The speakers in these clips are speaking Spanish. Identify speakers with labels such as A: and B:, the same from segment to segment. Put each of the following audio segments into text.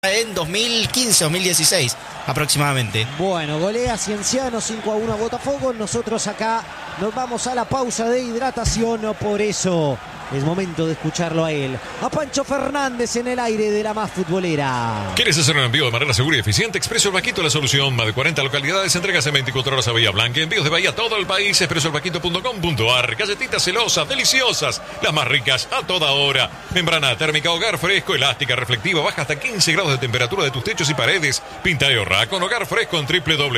A: en 2015-2016 aproximadamente.
B: Bueno, golea Cienciano 5-1 a Botafogo. Nosotros acá nos vamos a la pausa de hidratación. Por eso es momento de escucharlo a él, a Pancho Fernández, en el aire de la más futbolera.
C: ¿Quieres hacer un envío de manera segura y eficiente? Expreso El Vaquito, la solución. Más de 40 localidades, entregas en 24 horas a Bahía Blanca. Envíos de Bahía a todo el país. expresoelvaquito.com.ar. Galletitas celosas, deliciosas, las más ricas a toda hora. Membrana térmica, hogar fresco, elástica, reflectiva, baja hasta 15 grados de temperatura de tus techos y paredes. Pinta y ahorra con hogar fresco en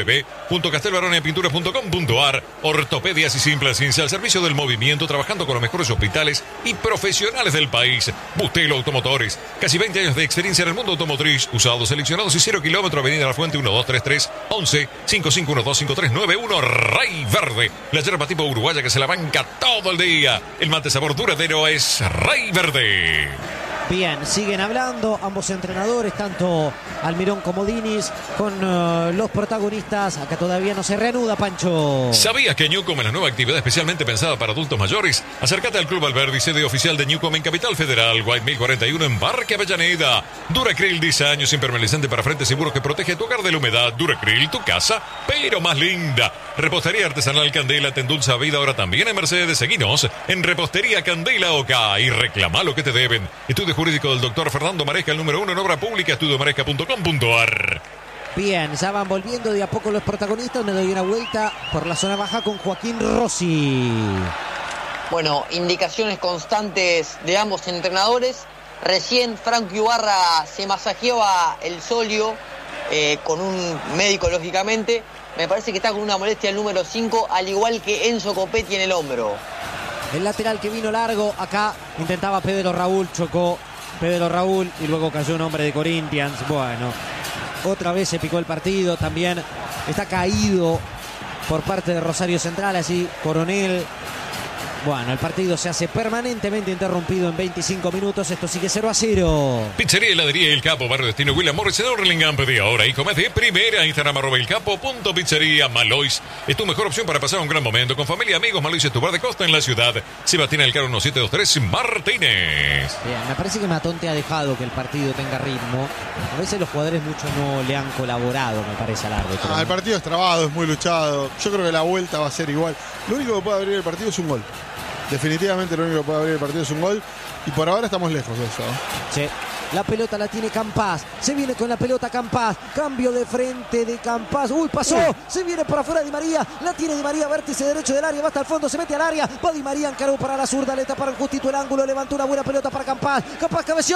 C: www.castelbaroneapinturas.com.ar. Ortopedias y Simple Ciencia al servicio del movimiento, trabajando con los mejores hospitales y profesionales del país. Bustelo Automotores, casi 20 años de experiencia en el mundo automotriz. Usados, seleccionados y 0 kilómetro. Avenida La Fuente 1233 11 55125391. Rey Verde, la yerba tipo uruguaya que se la banca todo el día. El mate sabor duradero es Rey Verde.
B: Bien, siguen hablando ambos entrenadores, tanto Almirón como Diniz, con los protagonistas. Acá todavía no se reanuda, Pancho.
C: ¿Sabías que Newcom es la nueva actividad especialmente pensada para adultos mayores? Acércate al Club Alberdi, sede oficial de Newcom en Capital Federal, White 1041 en Parque Avellaneda. Duracril, 10 años impermeabilizante para frentes seguros que protege tu hogar de la humedad. Duracril, tu casa, pero más linda. Repostería artesanal Candela te endulza vida ahora también en Mercedes. Seguinos en Repostería Candela OK y reclama lo que te deben. Estudio jurídico del doctor Fernando Maresca, el número 1 en obra pública, estudiomaresca.com.ar.
B: Bien, ya van volviendo de a poco los protagonistas. Me doy una vuelta por la zona baja con Joaquín Rossi.
D: Bueno, indicaciones constantes de ambos entrenadores. Recién Franco Ibarra se masajeaba el solio con un médico, lógicamente. Me parece que está con una molestia el número 5, al igual que Enzo Copetti en el hombro.
B: El lateral que vino largo, acá intentaba Pedro Raúl, chocó Pedro Raúl y luego cayó un hombre de Corinthians. Bueno, otra vez se picó el partido, también está caído por parte de Rosario Central, así Coronel. Bueno, el partido se hace permanentemente interrumpido en 25 minutos. Esto sigue 0-0.
C: Pizzería, heladería El Capo, barrio Destino William Morris en Hurlingham. Pedí ahora y comés de primera. Instagram @elcapo.pizzería. Malois es tu mejor opción para pasar un gran momento con familia y amigos. Malois es tu bar de costa en la ciudad. Sebastián Elcaro 1723 Martínez.
B: Bien, me parece que Matonte ha dejado que el partido tenga ritmo. A veces los jugadores mucho no le han colaborado, me parece, al árbitro.
E: El partido es trabado, es muy luchado. Yo creo que la vuelta va a ser igual. Lo único que puede abrir el partido es un gol. Definitivamente lo único que puede abrir el partido es un gol. Y por ahora estamos lejos de eso.
B: Sí. La pelota la tiene Campás. Se viene con la pelota Campás. Cambio de frente de Campás. ¡Uy, pasó! Se viene por afuera Di María. La tiene Di María, vértice derecho del área. Va hasta el fondo, se mete al área. Va Di María, encaró para la zurda. Le taparon justito el ángulo. Levantó una buena pelota para Campás. Campás cabeció.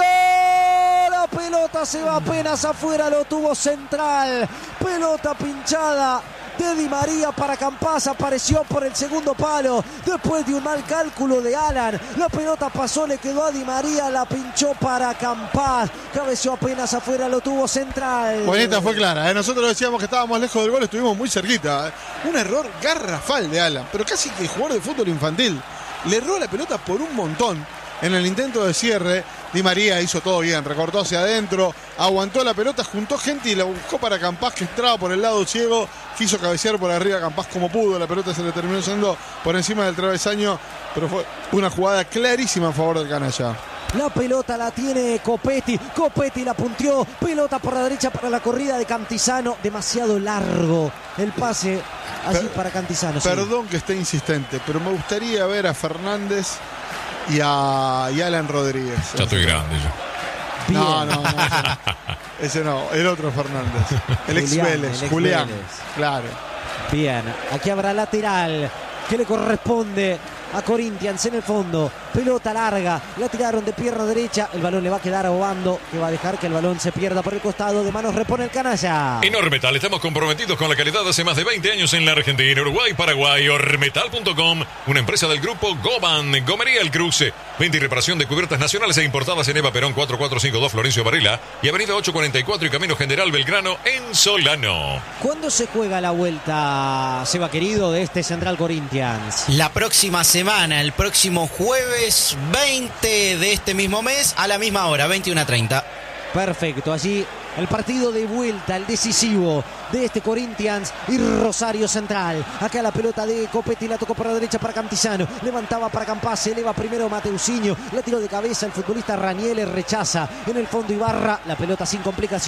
B: La pelota se va apenas afuera. Lo tuvo Central. Pelota pinchada de Di María para Campás, apareció por el segundo palo, después de un mal cálculo de Alan, la pelota pasó, le quedó a Di María, la pinchó para Campás, cabeció apenas afuera, lo tuvo Central.
E: Bonita, fue clara, nosotros decíamos que estábamos lejos del gol, estuvimos muy cerquita, un error garrafal de Alan, pero casi que jugador de fútbol infantil, le erró la pelota por un montón. En el intento de cierre, Di María hizo todo bien, recortó hacia adentro, aguantó la pelota, juntó gente y la buscó para Campás, que entraba por el lado ciego, quiso cabecear por arriba Campás como pudo, la pelota se le terminó yendo por encima del travesaño, pero fue una jugada clarísima a favor del canalla.
B: La pelota la tiene Copetti, Copetti la punteó, pelota por la derecha para la corrida de Cantizano, demasiado largo el pase allí para Cantizano.
E: Perdón que esté insistente, pero me gustaría ver a Fernández y a Alan Rodríguez.
C: Ya estoy grande yo.
E: No, ese no, el otro Fernández. El ex Vélez, Julián. Claro.
B: Bien, aquí habrá lateral que le corresponde a Corinthians en el fondo. Pelota larga, la tiraron de pierna derecha, el balón le va a quedar a Obando, que va a dejar que el balón se pierda por el costado, de manos repone el canalla.
C: En Ormetal estamos comprometidos con la calidad hace más de 20 años en la Argentina, Uruguay, Paraguay. Ormetal.com, una empresa del grupo Goban, Gomería El Cruce, venta y reparación de cubiertas nacionales e importadas en Eva Perón 4452 Florencio Varela y avenida 844 y Camino General Belgrano en Solano.
B: ¿Cuándo se juega la vuelta, Seba querido, de este Central Corinthians?
A: La próxima semana, el próximo jueves 20 de este mismo mes, a la misma hora, 21:30.
B: Perfecto, allí El partido de vuelta, el decisivo de este Corinthians y Rosario Central. Acá la pelota de Copetti, la tocó por la derecha para Cantizano. Levantaba para Campás, se eleva primero Mateusinho. La tiró de cabeza el futbolista Raniele, rechaza en el fondo Ibarra. La pelota sin complicación.